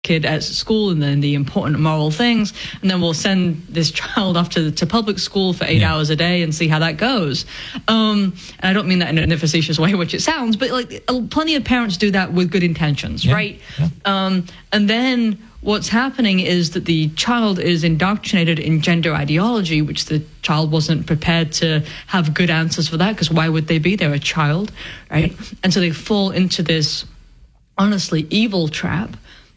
kid at school and then the important moral things, and then we'll send this child off to public school for 8 hours a day and see how that goes. And I don't mean that in a facetious way, which it sounds, but like plenty of parents do that with good intentions, right? And then what's happening is that the child is indoctrinated in gender ideology, which the child wasn't prepared to have good answers for that, because why would they be? They're a child, right? And so they fall into this honestly evil trap.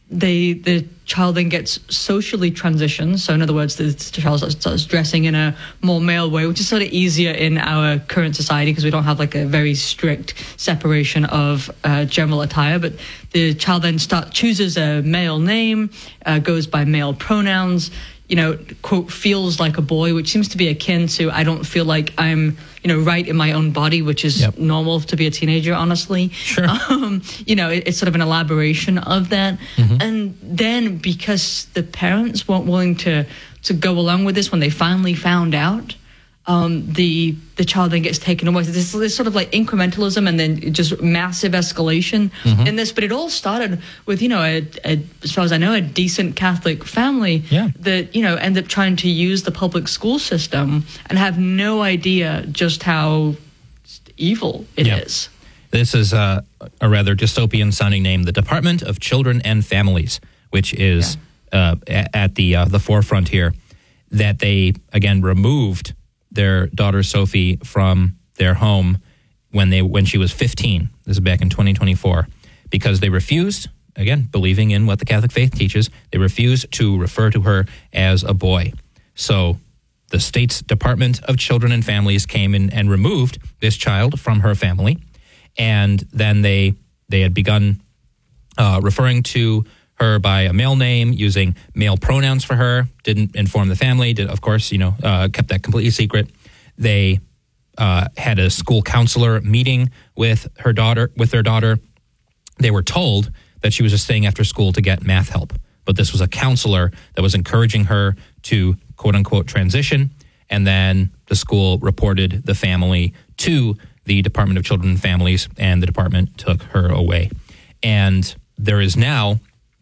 The child then gets socially transitioned. So in other words, the child starts dressing in a more male way, which is sort of easier in our current society because we don't have like a very strict separation of general attire. But the child then chooses a male name, goes by male pronouns, quote, feels like a boy, which seems to be akin to, I don't feel like I'm, right in my own body, which is normal to be a teenager, honestly. Sure. It's sort of an elaboration of that. Mm-hmm. And then because the parents weren't willing to go along with this when they finally found out, the child then gets taken away. So this sort of like incrementalism and then just massive escalation in this. But it all started with, as far as I know, a decent Catholic family that, end up trying to use the public school system and have no idea just how evil it is. This is a rather dystopian sounding name, the Department of Children and Families, which is at the forefront here, that they, again, removed their daughter Sophie from their home when she was 15. This is back in 2024, because they refused, again, believing in what the Catholic faith teaches, they refused to refer to her as a boy. So the state's Department of Children and Families came in and removed this child from her family, and then they had begun referring to her by a male name, using male pronouns for her, didn't inform the family, of course, kept that completely secret. They had a school counselor meeting with their daughter. They were told that she was just staying after school to get math help. But this was a counselor that was encouraging her to, quote unquote, transition. And then the school reported the family to the Department of Children and Families, and the department took her away. And there is now,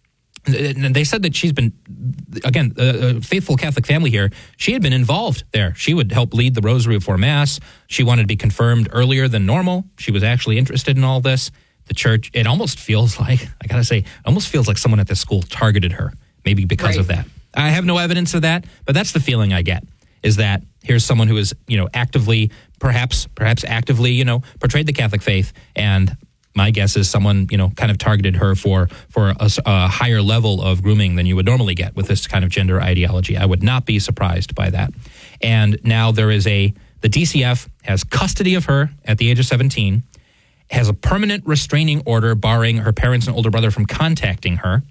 they said that she's been, again, a faithful Catholic family here. She had been involved there. She would help lead the Rosary before Mass. She wanted to be confirmed earlier than normal. She was actually interested in all this. The church, it almost feels like, I gotta say, almost feels like someone at this school targeted her, maybe because of that. I have no evidence of that, but that's the feeling I get, is that here's someone who is, actively, perhaps actively, portrayed the Catholic faith, and my guess is someone, kind of targeted her for a higher level of grooming than you would normally get with this kind of gender ideology. I would not be surprised by that. And now the DCF has custody of her at the age of 17, has a permanent restraining order barring her parents and older brother from contacting her,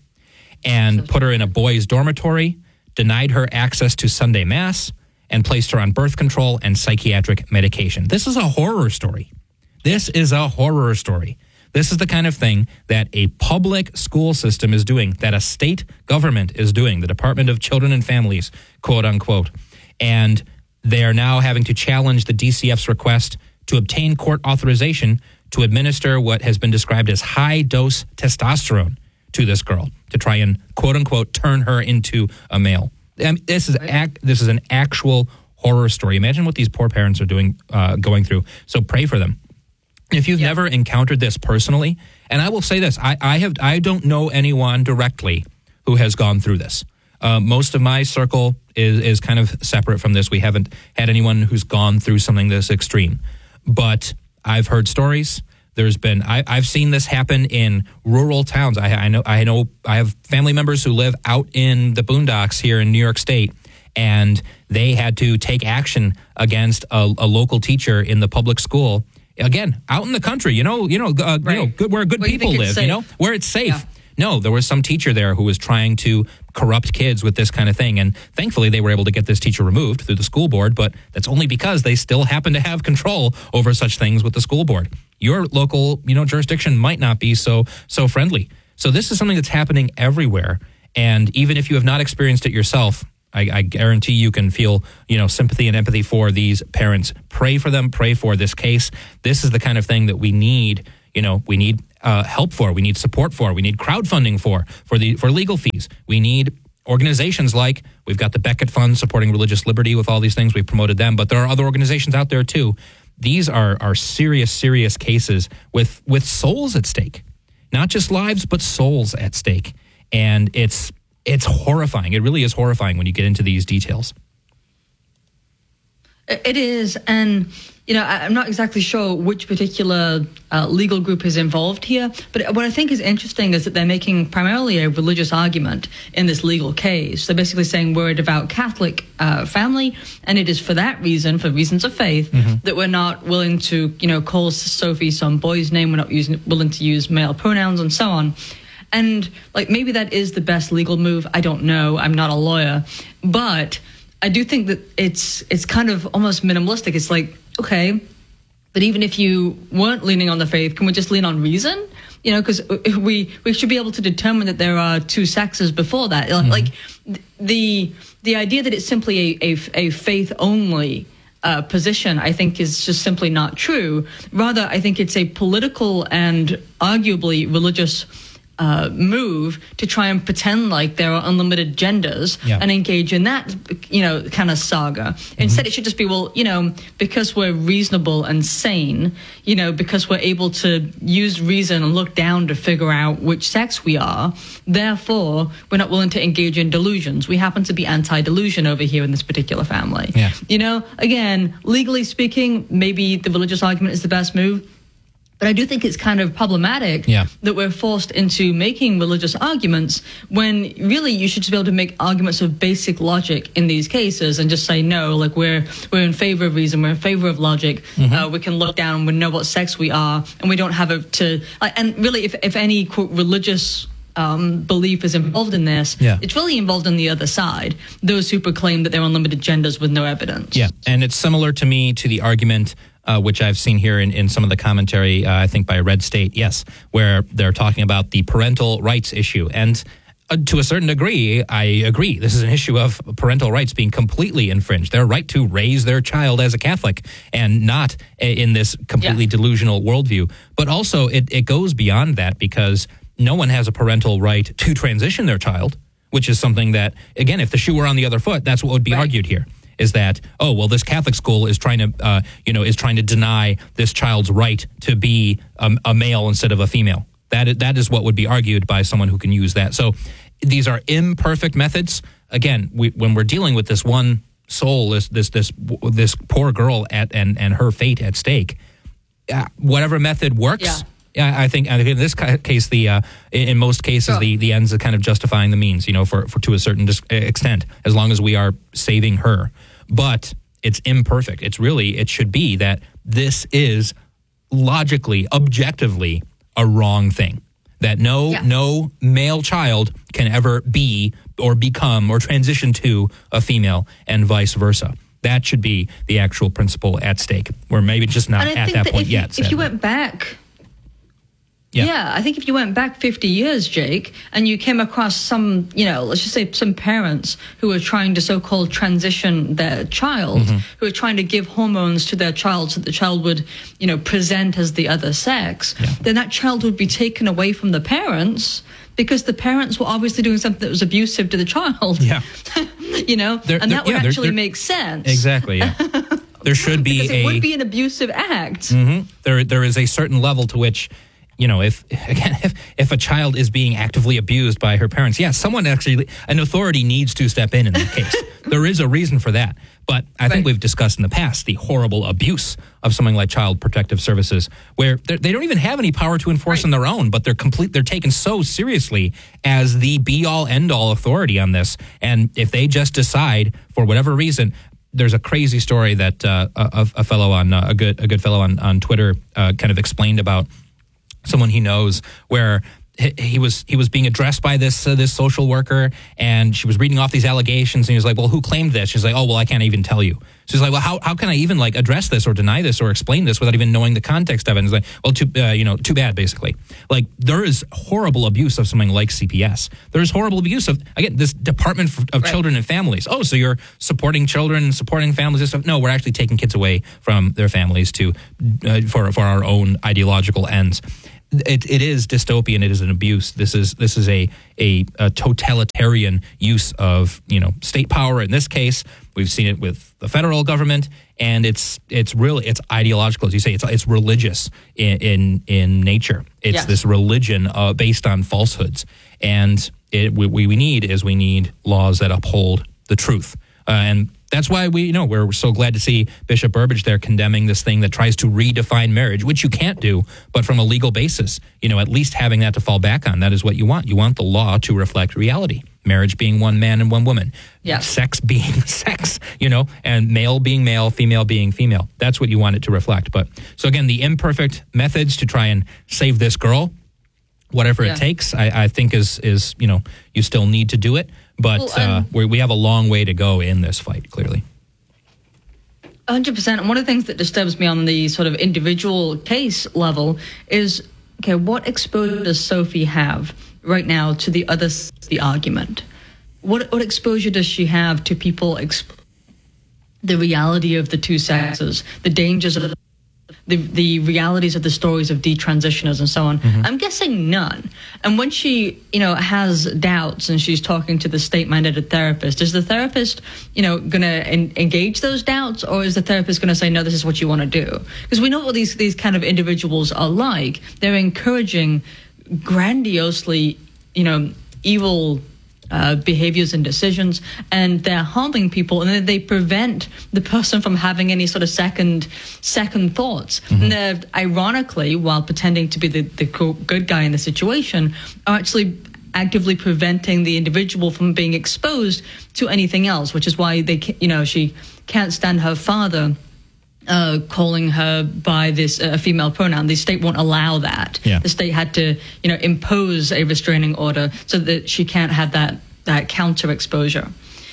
and put her in a boys' dormitory, denied her access to Sunday Mass, and placed her on birth control and psychiatric medication. This is a horror story. This is a horror story. This is the kind of thing that a public school system is doing, that a state government is doing, the Department of Children and Families, quote unquote. And they are now having to challenge the DCF's request to obtain court authorization to administer what has been described as high-dose testosterone to this girl to try and, quote unquote, turn her into a male. This is an actual horror story. Imagine what these poor parents are going through. So pray for them. If you've never encountered this personally, and I will say this, I don't know anyone directly who has gone through this. Most of my circle is kind of separate from this. We haven't had anyone who's gone through something this extreme. But I've heard stories. I've seen this happen in rural towns. I know I have family members who live out in the boondocks here in New York State, and they had to take action against a local teacher in the public school. Again, out in the country, where good people live, where it's safe. Yeah. No, there was some teacher there who was trying to corrupt kids with this kind of thing. And thankfully, they were able to get this teacher removed through the school board. But that's only because they still happen to have control over such things with the school board. Your local, jurisdiction might not be so friendly. So this is something that's happening everywhere. And even if you have not experienced it yourself, I guarantee you can feel, sympathy and empathy for these parents. Pray for them. Pray for this case. This is the kind of thing that we need. We need help for, we need support for, we need crowdfunding for legal fees. We need organizations like, we've got the Beckett Fund supporting religious liberty with all these things. We've promoted them, but there are other organizations out there too. These are serious cases with souls at stake. Not just lives, but souls at stake. And it's horrifying. It really is horrifying when you get into these details. It is, and I'm not exactly sure which particular legal group is involved here, but what I think is interesting is that they're making primarily a religious argument in this legal case. They're basically saying we're a devout Catholic family, and it is for that reason, for reasons of faith, that we're not willing to, call Sophie some boy's name, we're not willing to use male pronouns, and so on. And maybe that is the best legal move. I don't know. I'm not a lawyer, but I do think that it's kind of almost minimalistic. It's like, okay, but even if you weren't leaning on the faith, can we just lean on reason? Because we should be able to determine that there are two sexes before that. Like the idea that it's simply a faith only position, I think, is just simply not true. Rather, I think it's a political and arguably religious move to try and pretend like there are unlimited genders and engage in that, kind of saga. Instead, it should just be, because we're reasonable and sane, because we're able to use reason and look down to figure out which sex we are, therefore, we're not willing to engage in delusions. We happen to be anti-delusion over here in this particular family. Yeah. Again, legally speaking, maybe the religious argument is the best move. But I do think it's kind of problematic that we're forced into making religious arguments when really you should just be able to make arguments of basic logic in these cases and just say, no, we're in favor of reason, we're in favor of logic. We can look down and we know what sex we are, and we don't have and really if any quote religious belief is involved in this, it's really involved on the other side, those who proclaim that they're unlimited genders with no evidence. Yeah, and it's similar to me to the argument which I've seen here in some of the commentary, I think by Red State, where they're talking about the parental rights issue. And to a certain degree, I agree. This is an issue of parental rights being completely infringed. Their right to raise their child as a Catholic and not in this completely delusional worldview. But also, it goes beyond that because no one has a parental right to transition their child, which is something that, again, if the shoe were on the other foot, that's what would be argued here. Is that, this Catholic school is trying to deny this child's right to be a male instead of a female. That is what would be argued by someone who can use that. So these are imperfect methods. Again, when we're dealing with this one soul, this poor girl and her fate at stake, whatever method works. I think in this case, in most cases, the ends are kind of justifying the means, for to a certain extent, as long as we are saving her. But it's imperfect. It should be that this is logically, objectively a wrong thing. That no male child can ever be or become or transition to a female and vice versa. That should be the actual principle at stake. We're maybe just not at that point yet. If you went back... I think if you went back 50 years, Jake, and you came across some, let's just say some parents who were trying to so-called transition their child, who were trying to give hormones to their child so the child would, present as the other sex, then that child would be taken away from the parents because the parents were obviously doing something that was abusive to the child. Yeah. And that would actually make sense. Exactly, There should be it would be an abusive act. There is a certain level to which... if a child is being actively abused by her parents, an authority needs to step in that case. There is a reason for that. But I think we've discussed in the past the horrible abuse of something like Child Protective Services, where they don't even have any power to enforce on their own, but they're taken so seriously as the be-all, end-all authority on this. And if they just decide, for whatever reason... There's a crazy story that a fellow on a good fellow on Twitter kind of explained about someone he knows where he was being addressed by this social worker, and she was reading off these allegations, and he was like, well, who claimed this? She's like, oh, well, I can't even tell you. She's like, well, how can I even address this or deny this or explain this without even knowing the context of it? And he's like, well, too bad, basically. There is horrible abuse of something like CPS. There is horrible abuse of, again, this Department of Children and Families. Oh, so you're supporting children, supporting families and stuff. No, we're actually taking kids away from their families for our own ideological ends. it is dystopian. It is an abuse. This is a totalitarian use of state power. In this case, we've seen it with the federal government, and it's ideological, as you say. It's religious in nature. It's this religion based on falsehoods, and we need laws that uphold the truth, and that's why we're so glad to see Bishop Burbidge there condemning this thing that tries to redefine marriage, which you can't do, but from a legal basis, at least having that to fall back on. That is what you want. You want the law to reflect reality. Marriage being one man and one woman. Yeah. Sex being sex, and male being male, female being female. That's what you want it to reflect. But so again, the imperfect methods to try and save this girl, whatever it takes, I think is you still need to do it. But we have a long way to go in this fight, clearly. 100%. And one of the things that disturbs me on the sort of individual case level is, okay, what exposure does Sophie have right now to the other side of the argument? What exposure does she have to people, the reality of the two sexes, the dangers of the realities of the stories of detransitioners and so on? Mm-hmm. I'm guessing none. And when she, has doubts and she's talking to the state-mandated therapist, is the therapist, going to engage those doubts, or is the therapist going to say, no, this is what you want to do? Because we know what these kind of individuals are like. They're encouraging grandiosely, evil behaviors and decisions, and they're harming people, and then they prevent the person from having any sort of second thoughts. Mm-hmm. And they're, ironically, while pretending to be the good guy in the situation, are actually actively preventing the individual from being exposed to anything else, which is why she can't stand her father calling her by this female pronoun. The state won't allow that. Yeah. The state had to, impose a restraining order so that she can't have that counter exposure.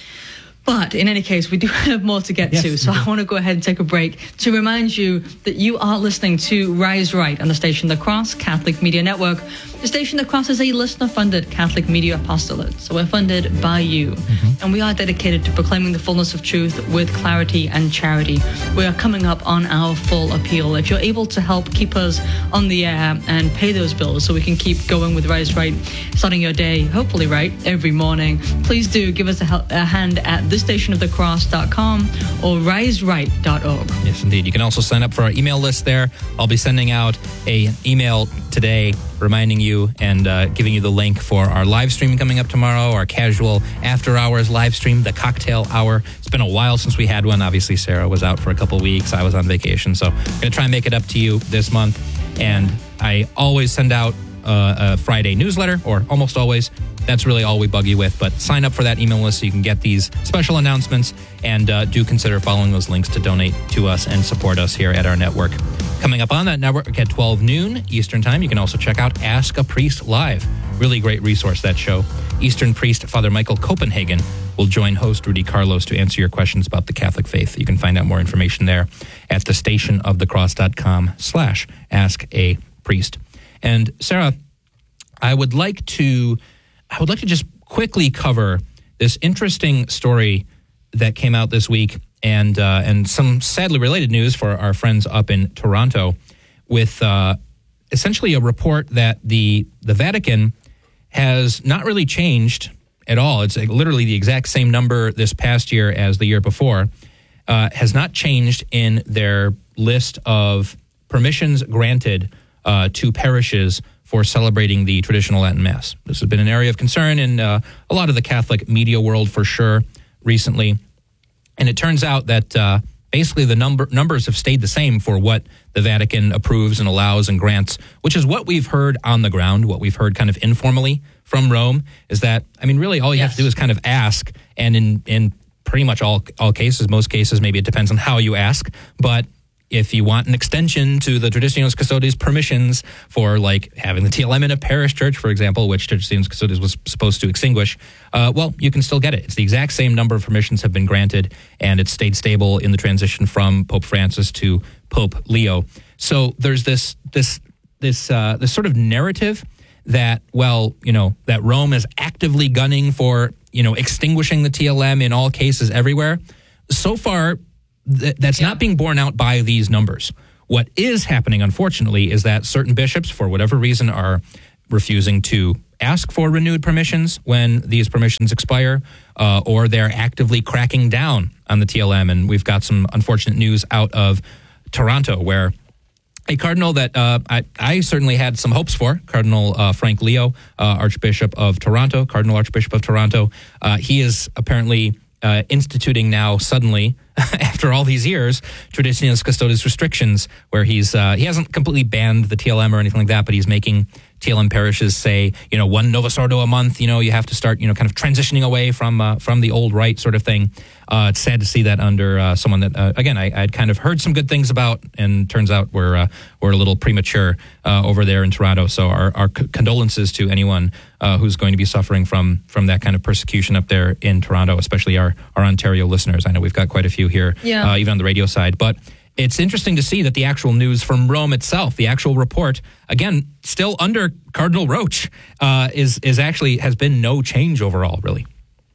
But in any case, we do have more to get to, so I want to go ahead and take a break to remind you that you are listening to Rise Right on the Station The Cross Catholic Media Network. The Station The Cross is a listener-funded Catholic media apostolate, so we're funded by you. Mm-hmm. And we are dedicated to proclaiming the fullness of truth with clarity and charity. We are coming up on our full appeal. If you're able to help keep us on the air and pay those bills so we can keep going with Rise Right, starting your day, hopefully right, every morning, please do give us a hand at thestationofthecross.com or riseright.org. Yes, indeed. You can also sign up for our email list there. I'll be sending out an email today reminding you and giving you the link for our live stream coming up tomorrow, our casual after-hours live stream, the Cocktail Hour. It's been a while since we had one. Obviously, Sarah was out for a couple weeks. I was on vacation. So I'm going to try and make it up to you this month. And I always send out a Friday newsletter, or almost always. That's really all we bug you with. But sign up for that email list so you can get these special announcements, and do consider following those links to donate to us and support us here at our network. Coming up on that network at 12 noon Eastern Time, you can also check out Ask a Priest Live. Really great resource, that show. Eastern priest Father Michael Copenhagen will join host Rudy Carlos to answer your questions about the Catholic faith. You can find out more information there at thestationofthecross.com/askapriest. And Sarah, I would like to just quickly cover this interesting story that came out this week, and some sadly related news for our friends up in Toronto, with essentially a report that the Vatican has not really changed at all. It's literally the exact same number this past year as the year before, has not changed in their list of permissions granted to parishes for celebrating the traditional Latin Mass. This has been an area of concern in a lot of the Catholic media world for sure recently. And it turns out that basically the numbers have stayed the same for what the Vatican approves and allows and grants, which is what we've heard on the ground, what we've heard kind of informally from Rome, is that, really all you have to do is kind of ask, and in pretty much all cases, most cases, maybe it depends on how you ask, but if you want an extension to the Traditionis Custodes permissions for, like, having the TLM in a parish church, for example, which Traditionis Custodes was supposed to extinguish, well, you can still get it. It's the exact same number of permissions have been granted, and it's stayed stable in the transition from Pope Francis to Pope Leo. So there's this sort of narrative that, well, that Rome is actively gunning for, extinguishing the TLM in all cases everywhere. So far, that's not being borne out by these numbers. What is happening, unfortunately, is that certain bishops, for whatever reason, are refusing to ask for renewed permissions when these permissions expire, or they're actively cracking down on the TLM. And we've got some unfortunate news out of Toronto, where a cardinal that I certainly had some hopes for, Cardinal Frank Leo, Archbishop of Toronto, Cardinal Archbishop of Toronto, he is apparently instituting now suddenly, after all these years, Traditionis Custodes restrictions, where he hasn't completely banned the TLM or anything like that, but he's making TLM parishes say, one Novus Ordo a month, you have to start, kind of transitioning away from the old rite sort of thing. It's sad to see that under someone that, again, I'd kind of heard some good things about, and turns out we're a little premature over there in Toronto. So our condolences to anyone who's going to be suffering from that kind of persecution up there in Toronto, especially our Ontario listeners. I know we've got quite a few here, even on the radio side, but it's interesting to see that the actual news from Rome itself, the actual report, again, still under Cardinal Roche, is actually has been no change overall, really.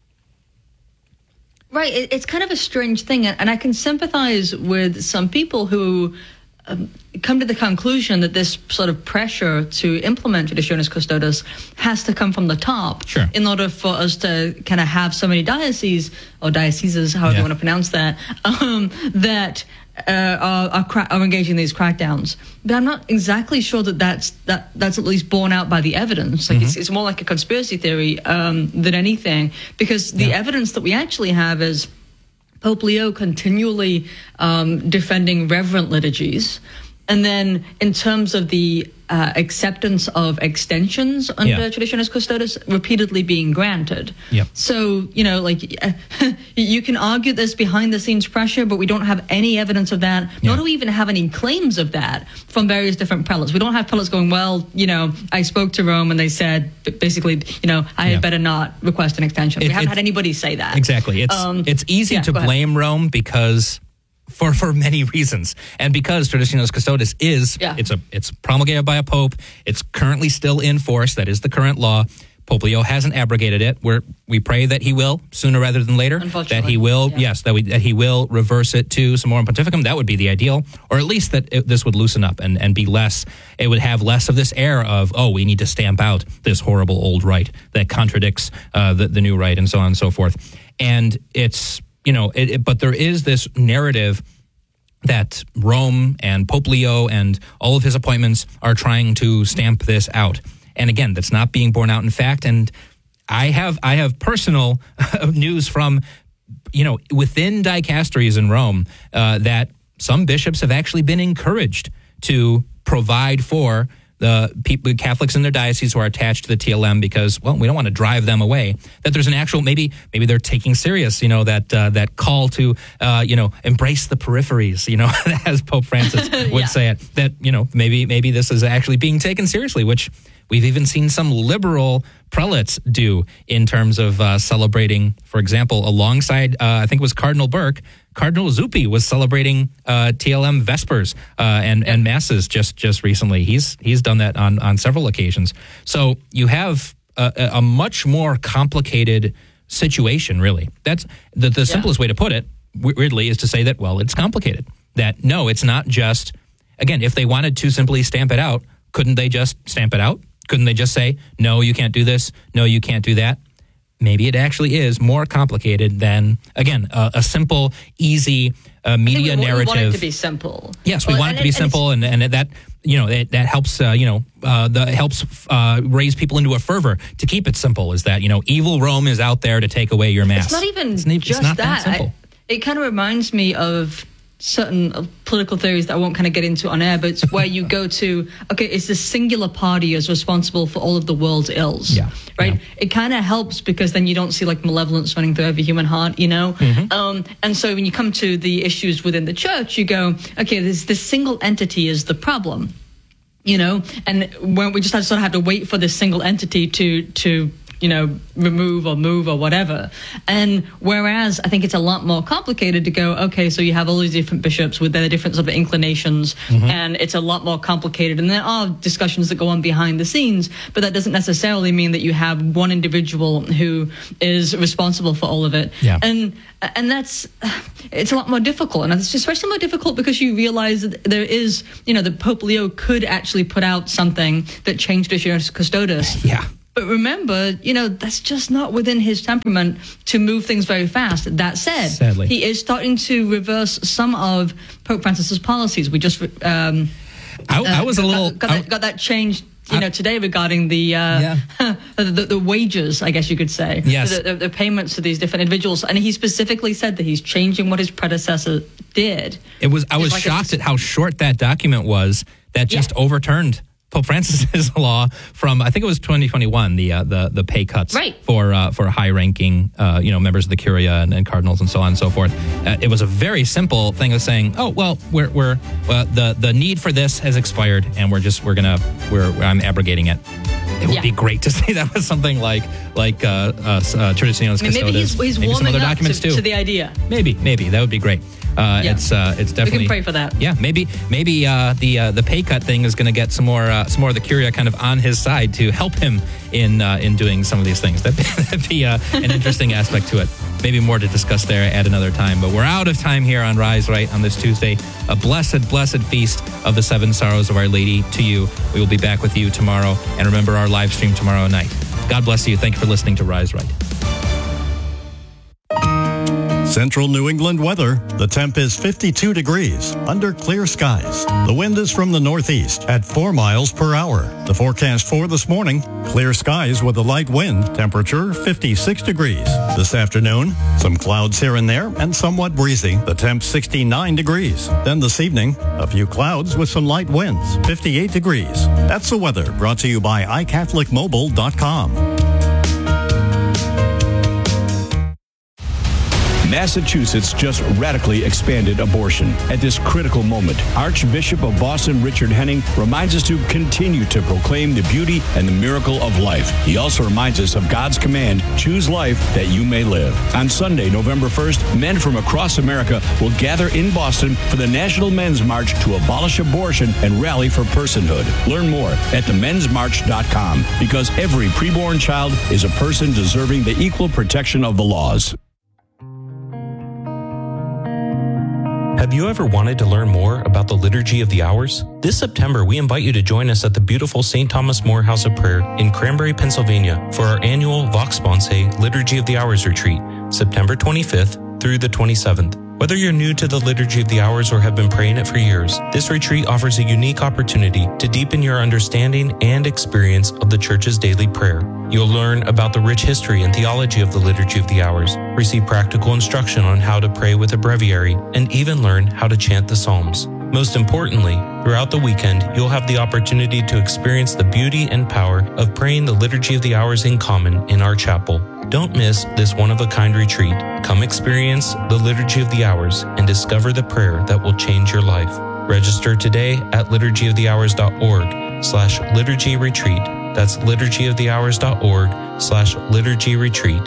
Right. It's kind of a strange thing, and I can sympathize with some people who come to the conclusion that this sort of pressure to implement Traditionis Custodes has to come from the top, sure, in order for us to kind of have so many dioceses, or dioceses, however you want to pronounce that, that are engaging in these crackdowns. But I'm not exactly sure that that's at least borne out by the evidence. Like it's more like a conspiracy theory than anything, because the evidence that we actually have is Pope Leo continually defending reverent liturgies. And then in terms of the acceptance of extensions under Traditionis Custodes repeatedly being granted. Yep. So, you can argue there's behind-the-scenes pressure, but we don't have any evidence of that, nor do we even have any claims of that from various different prelates. We don't have prelates going, well, I spoke to Rome and they said, basically, I had better not request an extension. We haven't had anybody say that. Exactly. It's easy to blame Rome because... For many reasons, and because Traditionis Custodes it's promulgated by a pope, it's currently still in force. That is the current law. Pope Leo hasn't abrogated it. We pray that he will sooner rather than later. That he will, that he will reverse it to Summorum Pontificum. That would be the ideal, or at least that this would loosen up and be less. It would have less of this air of we need to stamp out this horrible old rite that contradicts the new rite, and so on and so forth. And it's. But there is this narrative that Rome and Pope Leo and all of his appointments are trying to stamp this out. And again, that's not being borne out in fact. And I have personal news from, within dicasteries in Rome that some bishops have actually been encouraged to provide for the people, Catholics in their diocese who are attached to the TLM, because, we don't want to drive them away. That there's an actual, maybe they're taking serious, that call to, embrace the peripheries, as Pope Francis would say it. That, maybe this is actually being taken seriously, which we've even seen some liberal prelates do in terms of celebrating, for example, alongside, I think it was Cardinal Burke, Cardinal Zuppi was celebrating TLM Vespers and Masses just recently. He's done that on several occasions. So you have a much more complicated situation, really. That's the simplest way to put it, weirdly, is to say that, it's complicated. That, no, it's not just, again, if they wanted to simply stamp it out, couldn't they just stamp it out? Couldn't they just say, no, you can't do this, no, you can't do that? Maybe it actually is more complicated than, again, a simple, easy media narrative. We want it to be simple. Yes, we want it to be simple, and that that helps helps raise people into a fervor to keep it simple. Is that evil Rome is out there to take away your mass? It's not even just that. Simple. It kind of reminds me of certain political theories that I won't kind of get into on air, but it's where you go to, it's the singular party is responsible for all of the world's ills, right? Yeah. It kind of helps because then you don't see like malevolence running through every human heart, and so when you come to the issues within the church, you go, this single entity is the problem, and when we just sort of have to wait for this single entity to remove or move or whatever. And whereas I think it's a lot more complicated to go, okay, so you have all these different bishops with their different sort of inclinations, and it's a lot more complicated. And there are discussions that go on behind the scenes, but that doesn't necessarily mean that you have one individual who is responsible for all of it. Yeah. And it's a lot more difficult. And it's especially more difficult because you realize that there is, that Pope Leo could actually put out something that changed Traditionis Custodes. Yeah. But remember, that's just not within his temperament to move things very fast. That said, Sadly, he is starting to reverse some of Pope Francis's policies. We just I was a little got that changed. Today regarding the the wages, I guess you could say. Yes. The payments to these different individuals, and he specifically said that he's changing what his predecessor did. I was shocked at how short that document was. That just overturned Pope Francis's law from, I think it was 2021, the pay cuts for high-ranking members of the Curia and cardinals and so on and so forth. It was a very simple thing of saying, oh well, the need for this has expired, and I'm abrogating it. It would be great to say that was something like Traditionis Custodes. Maybe he's maybe some warming other up documents to the idea. Maybe that would be great. It's definitely. We can pray for that. Yeah, maybe the pay cut thing is going to get some more of the Curia kind of on his side to help him in doing some of these things. That'd be an interesting aspect to it. Maybe more to discuss there at another time. But we're out of time here on Rise Right on this Tuesday. A blessed feast of the Seven Sorrows of Our Lady to you. We will be back with you tomorrow. And remember our live stream tomorrow night. God bless you. Thank you for listening to Rise Right. Central New England weather. The temp is 52 degrees under clear skies. The wind is from the northeast at 4 miles per hour. The forecast for this morning, clear skies with a light wind, temperature 56 degrees. This afternoon, some clouds here and there and somewhat breezy. The temp 69 degrees. Then this evening, a few clouds with some light winds, 58 degrees. That's the weather brought to you by iCatholicMobile.com. Massachusetts just radically expanded abortion. At this critical moment, Archbishop of Boston Richard Henning reminds us to continue to proclaim the beauty and the miracle of life. He also reminds us of God's command, choose life that you may live. On Sunday, November 1st, men from across America will gather in Boston for the National Men's March to abolish abortion and rally for personhood. Learn more at themensmarch.com, because every preborn child is a person deserving the equal protection of the laws. Have you ever wanted to learn more about the Liturgy of the Hours? This September, we invite you to join us at the beautiful St. Thomas More House of Prayer in Cranberry, Pennsylvania for our annual Vox Sponsae Liturgy of the Hours retreat, September 25th through the 27th. Whether you're new to the Liturgy of the Hours or have been praying it for years, this retreat offers a unique opportunity to deepen your understanding and experience of the Church's daily prayer. You'll learn about the rich history and theology of the Liturgy of the Hours, receive practical instruction on how to pray with a breviary, and even learn how to chant the Psalms. Most importantly, throughout the weekend, you'll have the opportunity to experience the beauty and power of praying the Liturgy of the Hours in common in our chapel. Don't miss this one-of-a-kind retreat. Come experience the Liturgy of the Hours and discover the prayer that will change your life. Register today at liturgyofthehours.org/liturgy retreat. That's liturgyofthehours.org/liturgy retreat.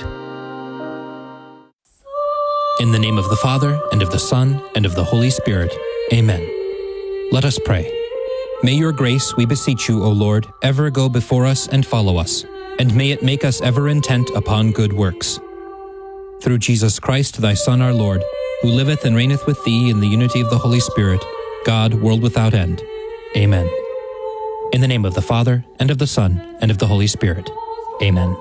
In the name of the Father, and of the Son, and of the Holy Spirit. Amen. Let us pray. May your grace, we beseech you, O Lord, ever go before us and follow us, and may it make us ever intent upon good works. Through Jesus Christ, thy Son, our Lord, who liveth and reigneth with thee in the unity of the Holy Spirit, God, world without end. Amen. In the name of the Father, and of the Son, and of the Holy Spirit. Amen.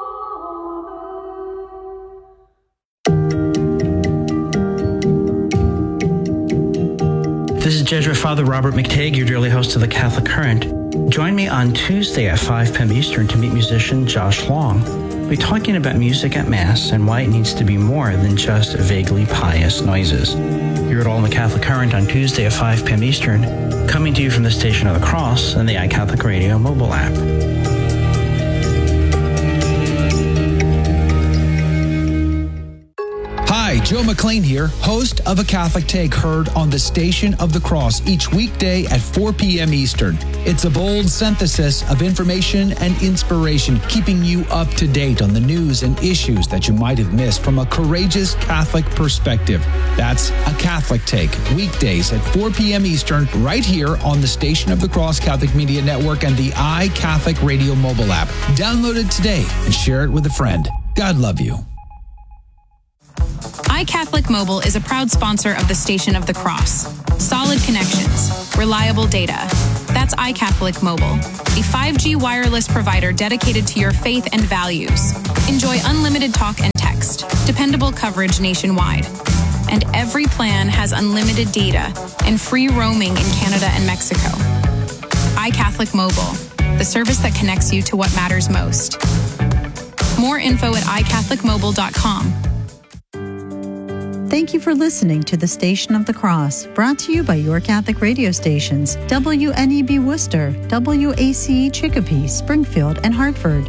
This is Jesuit Father Robert McTague, your dearly host of the Catholic Current. Join me on Tuesday at 5 p.m. Eastern to meet musician Josh Long. We'll be talking about music at Mass and why it needs to be more than just vaguely pious noises. Hear it all in the Catholic Current on Tuesday at 5 p.m. Eastern, coming to you from the Station of the Cross and the iCatholic Radio mobile app. Hi, Joe McLean here, host of A Catholic Take, heard on the Station of the Cross each weekday at 4 p.m. Eastern. It's a bold synthesis of information and inspiration, keeping you up to date on the news and issues that you might have missed from a courageous Catholic perspective. That's A Catholic Take, weekdays at 4 p.m. Eastern, right here on the Station of the Cross Catholic Media Network and the iCatholic Radio mobile app. Download it today and share it with a friend. God love you. iCatholic Mobile is a proud sponsor of the Station of the Cross. Solid connections, reliable data. That's iCatholic Mobile, a 5G wireless provider dedicated to your faith and values. Enjoy unlimited talk and text, dependable coverage nationwide. And every plan has unlimited data and free roaming in Canada and Mexico. iCatholic Mobile, the service that connects you to what matters most. More info at iCatholicMobile.com. Thank you for listening to the Station of the Cross, brought to you by your Catholic radio stations, WNEB Worcester, WACE Chicopee, Springfield, and Hartford.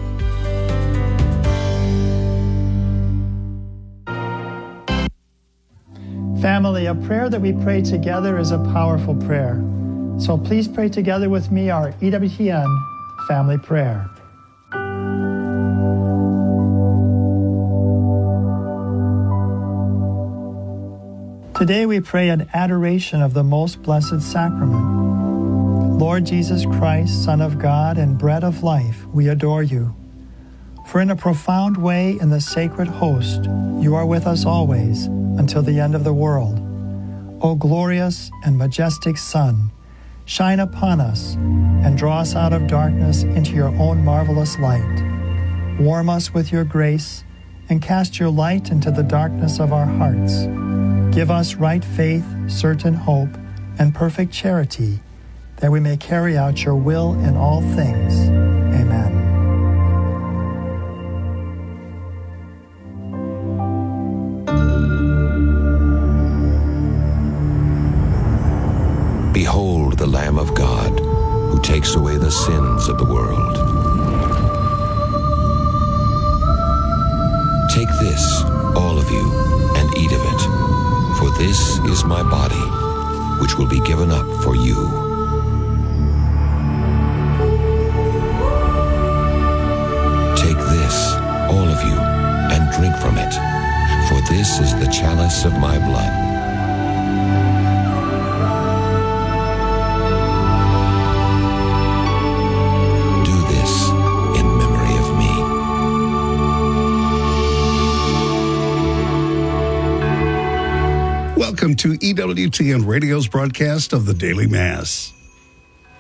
Family, a prayer that we pray together is a powerful prayer. So please pray together with me our EWTN family prayer. Today we pray an adoration of the Most Blessed Sacrament. Lord Jesus Christ, Son of God and Bread of Life, we adore you. For in a profound way in the sacred host, you are with us always until the end of the world. O glorious and majestic Son, shine upon us and draw us out of darkness into your own marvelous light. Warm us with your grace and cast your light into the darkness of our hearts. Give us right faith, certain hope, and perfect charity, that we may carry out your will in all things. Amen. Behold the Lamb of God, who takes away the sins of the world. Take this, all of you, and eat of it. For this is my body, which will be given up for you. Take this, all of you, and drink from it, for this is the chalice of my blood. Do this in memory of me. Welcome to EWTN Radio's broadcast of the Daily Mass.